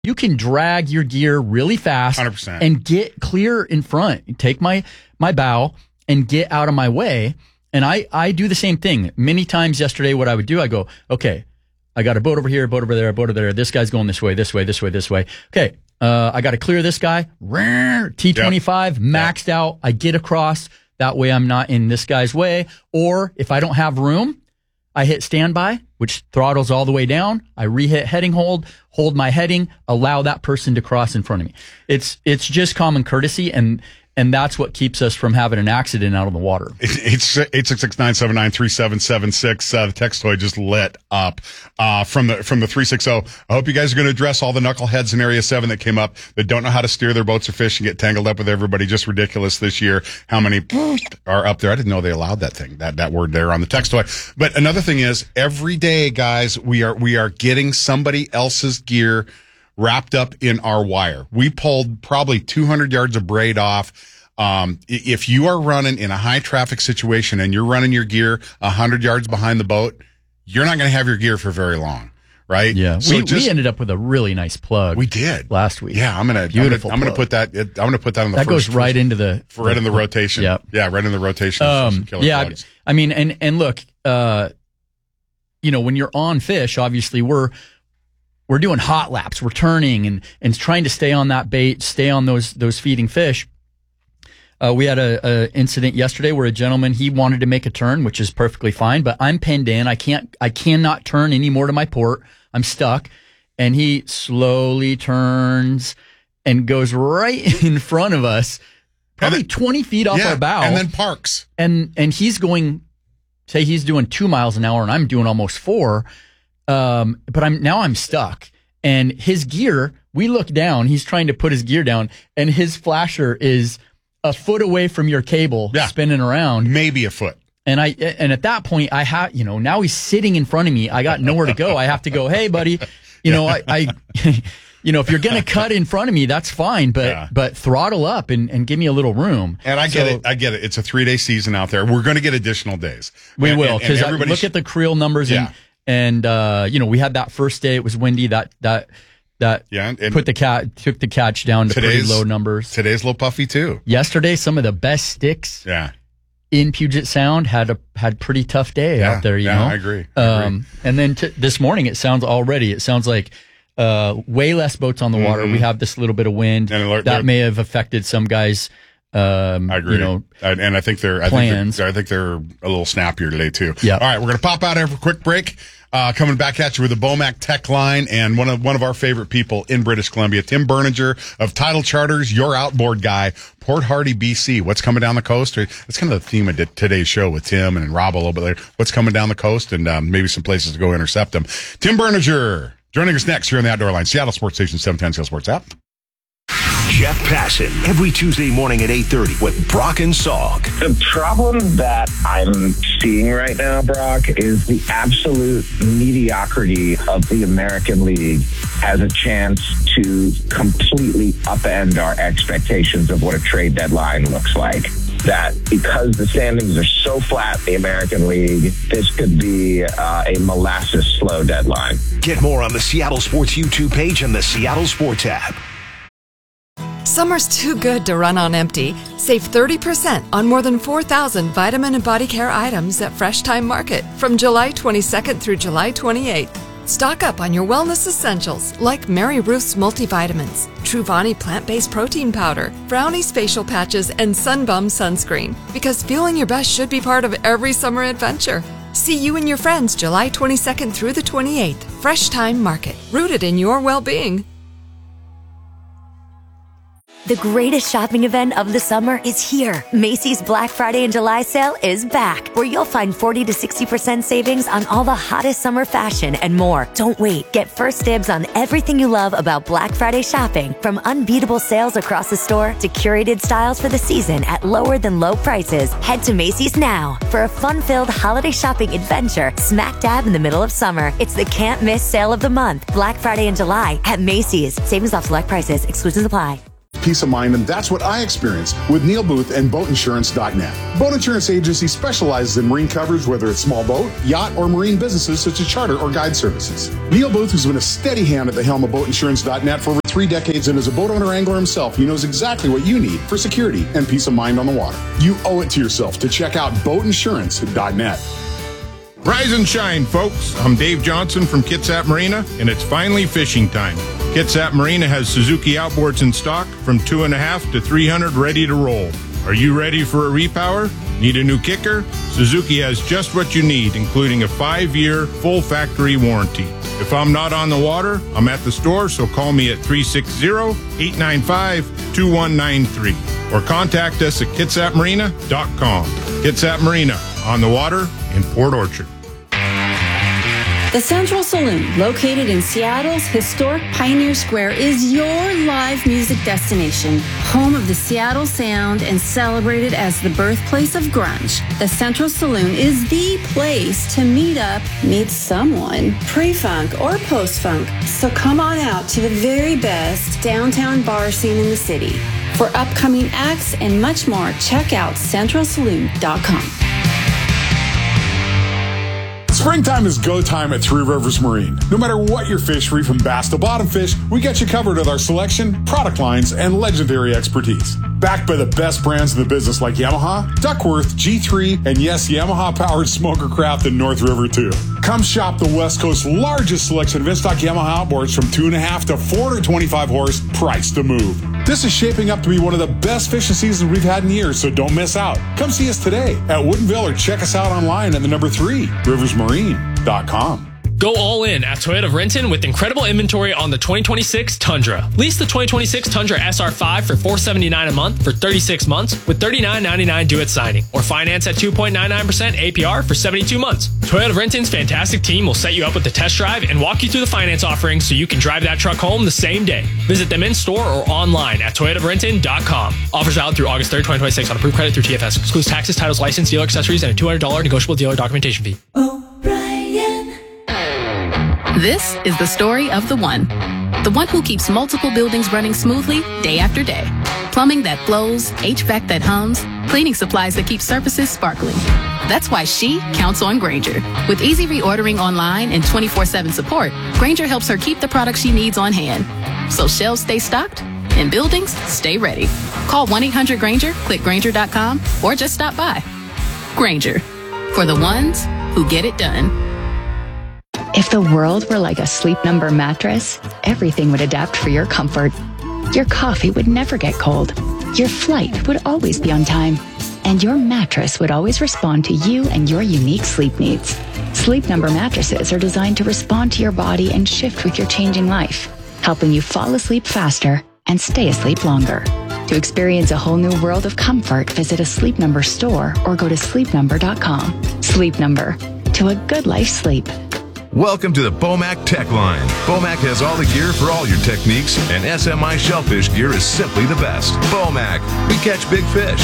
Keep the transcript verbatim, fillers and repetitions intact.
You can drag your gear really fast one hundred percent. and get clear in front. Take my, my bow and get out of my way. And I, I do the same thing. Many times yesterday, what I would do, I go, okay, I got a boat over here, a boat over there, a boat over there. This guy's going this way, this way, this way, this way. Okay, uh, I got to clear this guy. T twenty-five, yep. maxed yep. out. I get across. That way I'm not in this guy's way. Or if I don't have room, I hit standby, which throttles all the way down. I re-hit heading hold, hold my heading, allow that person to cross in front of me. It's it's just common courtesy, and and that's what keeps us from having an accident out on the water. It's eight six six, nine seven nine, three seven seven six. Uh, the text toy just lit up uh, from the from the three six zero. I hope you guys are going to address all the knuckleheads in Area seven that came up that don't know how to steer their boats or fish and get tangled up with everybody. Just ridiculous this year how many are up there. I didn't know they allowed that thing, that, that word there on the text toy. But another thing is, every day, guys, we are we are getting somebody else's gear wrapped up in our wire. We pulled probably two hundred yards of braid off. Um, if you are running in a high traffic situation and you're running your gear one hundred yards behind the boat, you're not going to have your gear for very long, right? Yeah. So we, just, we ended up with a really nice plug. We did last week. Yeah. I'm going to, I'm going to put that, I'm going to put that on the that first. That goes right first, into the, right in the rotation. Yeah. Yeah. Right in the rotation. Um, yeah. Plugs. I mean, and, and look, uh, you know, when you're on fish, obviously we're, we're doing hot laps. We're turning and, and trying to stay on that bait, stay on those, those feeding fish. Uh, we had a, a incident yesterday where a gentleman, he wanted to make a turn, which is perfectly fine, but I'm pinned in. I can't, I cannot turn any more to my port. I'm stuck. And he slowly turns and goes right in front of us, probably then, twenty feet off yeah, our bow. And then parks. And, and he's going, say he's doing two miles an hour and I'm doing almost four. Um, but I'm, now I'm stuck. And his gear, we look down, he's trying to put his gear down and his flasher is a foot away from your cable, yeah. spinning around. Maybe a foot. And I, and at that point, I have, you know, now he's sitting in front of me. I got nowhere to go. I have to go, hey, buddy, you know, I, I you know, if you're going to cut in front of me, that's fine, but, yeah. but throttle up and, and give me a little room. And I get so, it. I get it. It's a three day season out there. We're going to get additional days. We and, will. Cause I look at the creel numbers yeah. and, and, uh, you know, we had that first day. It was windy. That, that, That yeah, and put the cat took the catch down to pretty low numbers. Today's a little puffy too. Yesterday, some of the best sticks yeah. in Puget Sound had a had pretty tough day yeah, out there. You yeah, know, I agree. I um, agree. And then t- this morning, it sounds already. It sounds like uh, way less boats on the water. Mm-hmm. We have this little bit of wind and that may have affected some guys. Um, I agree. You know, and, and I think they're plans. I think they're, I think they're a little snappier today too. Yeah. All right, we're gonna pop out after a quick break. Uh, coming back at you with the Bomac Tech Line and one of one of our favorite people in British Columbia, Tim Berninger of Tidal Charters, your outboard guy, Port Hardy, B C. What's coming down the coast? That's kind of the theme of today's show with Tim and Rob a little bit later. What's coming down the coast and um, maybe some places to go intercept them. Tim Berninger joining us next here on the Outdoor Line, Seattle Sports Station seven ten Seattle Sports app. Jeff Passan, every Tuesday morning at eight thirty with Brock and Salk. The problem that I'm seeing right now, Brock, is the absolute mediocrity of the American League has a chance to completely upend our expectations of what a trade deadline looks like. That because the standings are so flat in the American League, this could be uh, a molasses slow deadline. Get more on the Seattle Sports YouTube page and the Seattle Sports app. Summer's too good to run on empty. Save thirty percent on more than four thousand vitamin and body care items at Fresh Time Market from July twenty-second through July twenty-eighth. Stock up on your wellness essentials like Mary Ruth's multivitamins, Truvani plant-based protein powder, Brownie's facial patches, and Sunbum sunscreen. Because feeling your best should be part of every summer adventure. See you and your friends July twenty-second through the twenty-eighth. Fresh Time Market, rooted in your well-being. The greatest shopping event of the summer is here. Macy's Black Friday and July sale is back, where you'll find forty to sixty percent savings on all the hottest summer fashion and more. Don't wait. Get first dibs on everything you love about Black Friday shopping, from unbeatable sales across the store to curated styles for the season at lower than low prices. Head to Macy's now for a fun-filled holiday shopping adventure smack dab in the middle of summer. It's the can't miss sale of the month. Black Friday and July at Macy's. Savings off select prices. Exclusions apply. peace of mind, and that's what I experienced with Neil Booth and boat insurance dot net. Boat Insurance Agency specializes in marine coverage, whether it's small boat, yacht, or marine businesses such as charter or guide services. Neil Booth has been a steady hand at the helm of boat insurance dot net for over three decades, and as a boat owner angler himself, he knows exactly what you need for security and peace of mind on the water. You owe it to yourself to check out boat insurance dot net. Rise and shine, folks. I'm Dave Johnson from Kitsap Marina, and it's finally fishing time. Kitsap Marina has Suzuki outboards in stock from two and a half to three hundred ready to roll. Are you ready for a repower? Need a new kicker? Suzuki has just what you need, including a five-year full factory warranty. If I'm not on the water, I'm at the store, so call me at three six zero, eight nine five, two one nine three or contact us at kitsap marina dot com. Kitsap Marina, on the water in Port Orchard. The Central Saloon, located in Seattle's historic Pioneer Square, is your live music destination, home of the Seattle sound and celebrated as the birthplace of grunge. The Central Saloon is the place to meet up, meet someone, pre-funk or post-funk. So come on out to the very best downtown bar scene in the city. For upcoming acts and much more, check out central saloon dot com. Springtime is go time at Three Rivers Marine. No matter what your fishery, from bass to bottom fish, we got you covered with our selection, product lines, and legendary expertise. Backed by the best brands in the business like Yamaha, Duckworth, G three, and yes, Yamaha-powered smoker craft in North River too. Come shop the West Coast's largest selection of in-stock Yamaha outboards from two and a half to four hundred twenty-five horse, priced to move. This is shaping up to be one of the best fishing seasons we've had in years, so don't miss out. Come see us today at Woodinville or check us out online at the number three, rivers marine dot com. Go all in at Toyota of Renton with incredible inventory on the twenty twenty-six Tundra. Lease the twenty twenty-six Tundra S R five for four hundred seventy-nine dollars a month for thirty-six months with thirty-nine ninety-nine due at signing. Or finance at two point nine nine percent A P R for seventy-two months. Toyota of Renton's fantastic team will set you up with the test drive and walk you through the finance offerings so you can drive that truck home the same day. Visit them in store or online at toyota of renton dot com. Offers valid through August third, twenty twenty-six on approved credit through T F S. Excludes taxes, titles, license, dealer accessories, and a two hundred dollars negotiable dealer documentation fee. This is the story of the one. The one who keeps multiple buildings running smoothly day after day. Plumbing that flows, H V A C that hums, cleaning supplies that keep surfaces sparkling. That's why she counts on Grainger. With easy reordering online and twenty-four seven support, Grainger helps her keep the products she needs on hand. So shelves stay stocked and buildings stay ready. Call one eight hundred Grainger, click Grainger dot com, or just stop by. Grainger, for the ones who get it done. If the world were like a Sleep Number mattress, everything would adapt for your comfort. Your coffee would never get cold. Your flight would always be on time. And your mattress would always respond to you and your unique sleep needs. Sleep Number mattresses are designed to respond to your body and shift with your changing life, helping you fall asleep faster and stay asleep longer. To experience a whole new world of comfort, visit a Sleep Number store or go to sleep number dot com. Sleep Number, to a good life's sleep. Welcome to the Bomac Tech Line. Bomac has all the gear for all your techniques, and S M I Shellfish gear is simply the best. Bomac, we catch big fish.